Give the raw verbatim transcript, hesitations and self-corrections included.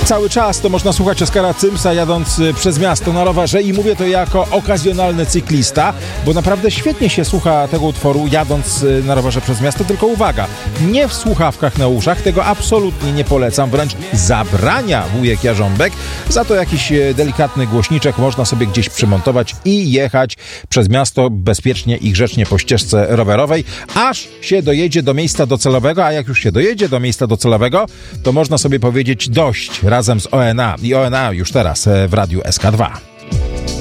Cały czas to można słuchać Oskara Cymsa jadąc przez miasto na rowerze i mówię to jako okazjonalny cyklista, bo naprawdę świetnie się słucha tego utworu jadąc na rowerze przez miasto, tylko uwaga, nie w słuchawkach na uszach, tego absolutnie nie polecam, wręcz zabrania wujek Jarząbek, za to jakiś delikatny głośniczek można sobie gdzieś przymontować i jechać przez miasto bezpiecznie i grzecznie po ścieżce rowerowej, aż się dojedzie do miejsca docelowego, a jak już się dojedzie do miejsca docelowego, to można sobie powiedzieć dość razem z O N A i O N A już teraz w Radiu S K dwa.